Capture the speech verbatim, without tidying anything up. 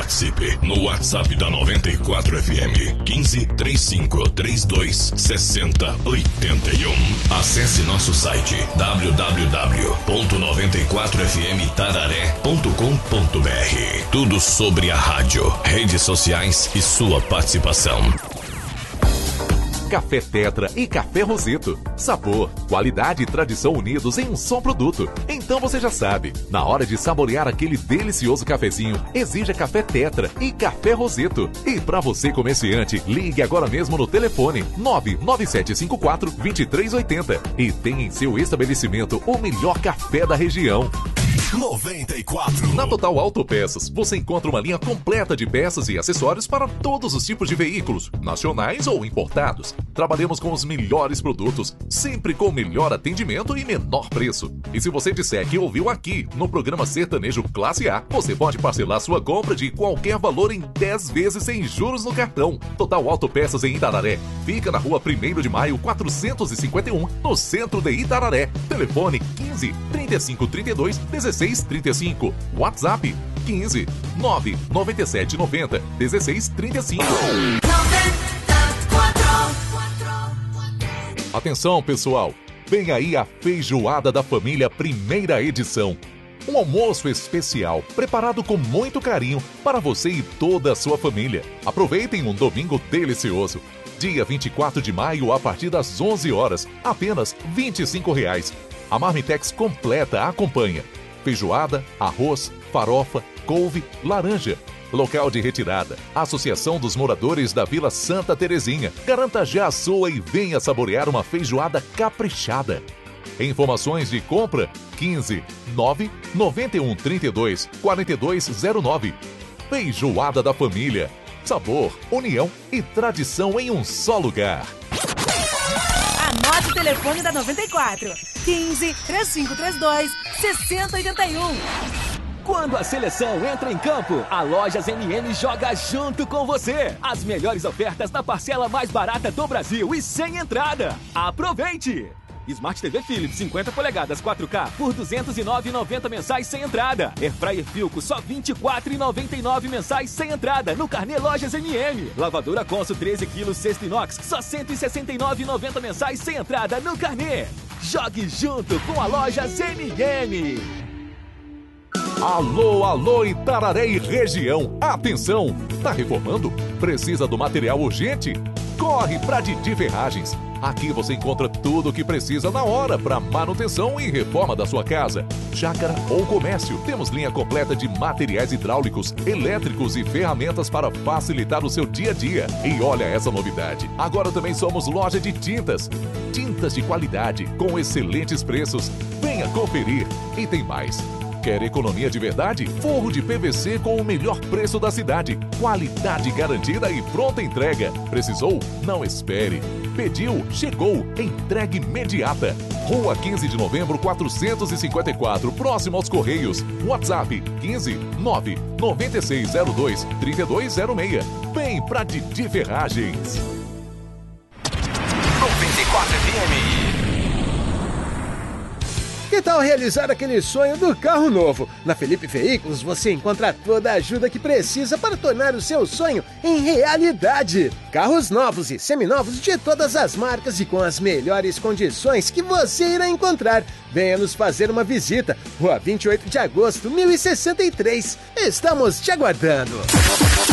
Participe no WhatsApp da noventa e quatro F M, quinze, trinta e cinco, trinta e dois, sessenta, oitenta e um. Acesse nosso site w w w ponto noventa e quatro f m tararé ponto com ponto b r. Tudo sobre a rádio, redes sociais e sua participação. Café Tetra e Café Roseto. Sabor, qualidade e tradição unidos em um só produto. Então você já sabe, na hora de saborear aquele delicioso cafezinho, exija Café Tetra e Café Roseto. E para você comerciante, ligue agora mesmo no telefone nove nove sete cinco quatro, dois três oito zero e tenha em seu estabelecimento o melhor café da região. noventa e quatro. Na Total Autopeças, você encontra uma linha completa de peças e acessórios para todos os tipos de veículos, nacionais ou importados. Trabalhamos com os melhores produtos, sempre com o melhor atendimento e menor preço. E se você disser que ouviu aqui no programa Sertanejo Classe A, você pode parcelar sua compra de qualquer valor em dez vezes sem juros no cartão. Total Autopeças em Itararé. Fica na rua primeiro de maio, quatrocentos e cinquenta e um, no centro de Itararé. Telefone quinze, trinta e cinco, trinta e dois, dezesseis, trinta e cinco. WhatsApp quinze, nove, noventa e sete, noventa, dezesseis, trinta e cinco. Atenção, pessoal! Vem aí a Feijoada da Família, primeira edição. Um almoço especial, preparado com muito carinho para você e toda a sua família. Aproveitem um domingo delicioso. Dia vinte e quatro de maio, a partir das onze horas, apenas vinte e cinco reais. A Marmitex completa acompanha feijoada, arroz, farofa, couve, laranja. Local de retirada, Associação dos Moradores da Vila Santa Terezinha. Garanta já a sua e venha saborear uma feijoada caprichada. Informações de compra quinze, nove, noventa e um, trinta e dois, quarenta e dois zero nove. Feijoada da Família. Sabor, união e tradição em um só lugar. Anote o telefone da noventa e quatro. quinze, trinta e cinco, trinta e dois, sessenta, oitenta e um. Quando a seleção entra em campo, a Lojas M M joga junto com você. As melhores ofertas na parcela mais barata do Brasil e sem entrada. Aproveite! Smart T V Philips cinquenta polegadas quatro K por duzentos e nove reais e noventa centavos mensais sem entrada. Airfryer Philco só vinte e quatro reais e noventa e nove centavos mensais sem entrada no carnê Lojas M M. Lavadora Consul treze quilos cesto inox só cento e sessenta e nove reais e noventa centavos mensais sem entrada no carnê. Jogue junto com a Lojas M M. Alô, alô, Itararé e região. Atenção! Tá reformando? Precisa do material urgente? Corre pra Didi Ferragens. Aqui você encontra tudo o que precisa na hora para manutenção e reforma da sua casa, chácara ou comércio. Temos linha completa de materiais hidráulicos, elétricos e ferramentas para facilitar o seu dia a dia. E olha essa novidade. Agora também somos loja de tintas. Tintas de qualidade com excelentes preços. Venha conferir. E tem mais. Quer economia de verdade? Forro de P V C com o melhor preço da cidade. Qualidade garantida e pronta entrega. Precisou? Não espere. Pediu? Chegou. Entrega imediata. Rua quinze de novembro, quatrocentos e cinquenta e quatro, próximo aos Correios. WhatsApp quinze, nove, noventa e seis zero dois, trinta e dois zero seis. Vem pra Didi Ferragens. noventa e quatro F M. Que tal realizar aquele sonho do carro novo? Na Felipe Veículos você encontra toda a ajuda que precisa para tornar o seu sonho em realidade. Carros novos e seminovos de todas as marcas e com as melhores condições que você irá encontrar. Venha nos fazer uma visita. Rua vinte e oito de agosto, mil e sessenta e três. Estamos te aguardando.